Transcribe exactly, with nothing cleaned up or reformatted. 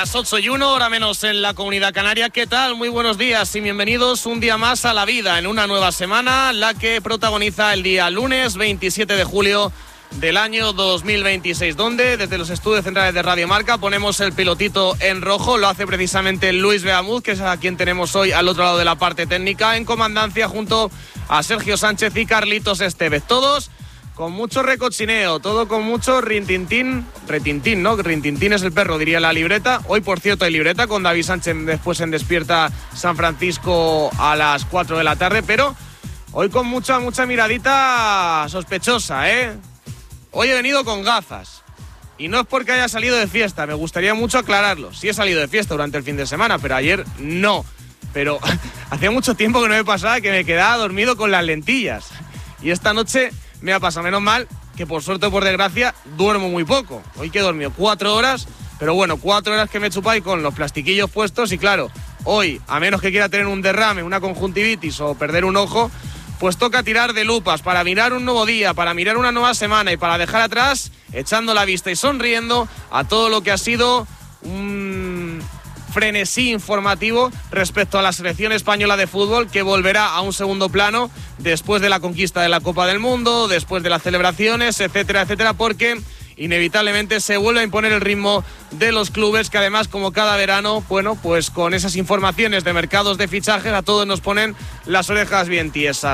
Las ocho y uno, hora menos en la Comunidad Canaria. ¿Qué tal? Muy buenos días y bienvenidos un día más a la vida en una nueva semana, la que protagoniza el día lunes veintisiete de julio del año dos mil veintiséis, donde desde los estudios centrales de Radio Marca ponemos el pilotito en rojo. Lo hace precisamente Luis Beamuz, que es a quien tenemos hoy al otro lado de la parte técnica en comandancia, junto a Sergio Sánchez y Carlitos Estevez. Todos con mucho recochineo, todo con mucho rintintín, retintín, ¿no? Rintintín es el perro, diría la libreta. Hoy, por cierto, hay libreta con David Sánchez después en Despierta San Francisco a las cuatro de la tarde, pero hoy con mucha, mucha miradita sospechosa, ¿eh? Hoy he venido con gafas y no es porque haya salido de fiesta, me gustaría mucho aclararlo. Sí he salido de fiesta durante el fin de semana, pero ayer no. Pero hacía mucho tiempo que no me pasaba que me quedaba dormido con las lentillas. Y esta noche me ha pasado, menos mal que por suerte o por desgracia duermo muy poco. Hoy que he dormido cuatro horas, pero bueno, cuatro horas que me chupáis con los plastiquillos puestos y claro, hoy, a menos que quiera tener un derrame, una conjuntivitis o perder un ojo, pues toca tirar de lupas para mirar un nuevo día, para mirar una nueva semana y para dejar atrás, echando la vista y sonriendo a todo lo que ha sido un frenesí informativo respecto a la selección española de fútbol, que volverá a un segundo plano después de la conquista de la Copa del Mundo, después de las celebraciones, etcétera, etcétera, porque inevitablemente se vuelve a imponer el ritmo de los clubes, que además, como cada verano, bueno, pues con esas informaciones de mercados de fichajes a todos nos ponen las orejas bien tiesas.